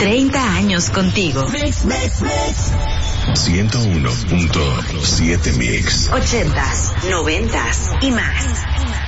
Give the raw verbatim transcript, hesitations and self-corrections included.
treinta años contigo. Mix, mix, mix. ciento uno punto siete Mix. Ochentas, noventas y más.